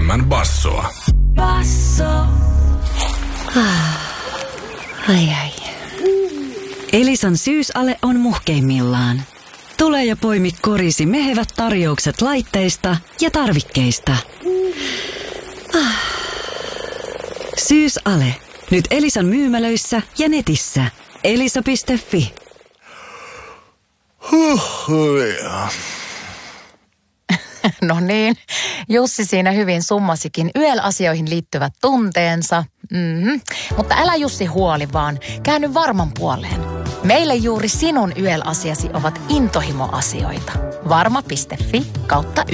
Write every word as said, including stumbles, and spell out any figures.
enemmän bassoa. Basso. Ai ai. Elisan syysale on muhkeimmillaan. Tule ja poimi korisi mehevät tarjoukset laitteista ja tarvikkeista. Ah. Syysale. Nyt Elisan myymälöissä ja netissä. elisa piste fi. Huhhuja. No niin, Jussi siinä hyvin summasikin Y E L-asioihin liittyvät tunteensa. Mm-hmm. Mutta älä Jussi huoli vaan, käänny Varman puoleen. Meille juuri sinun Y E L-asiasi ovat intohimoasioita. Varma piste fi kautta